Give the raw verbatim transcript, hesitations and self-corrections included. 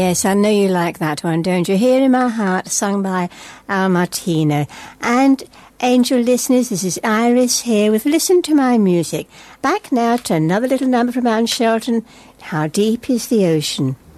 Yes, I know you like that one, don't you? Here in My Heart, sung by Al Martino. And, Angel listeners, this is Iris here with Listen to My Music. Back now to another little number from Anne Shelton, How Deep is the Ocean?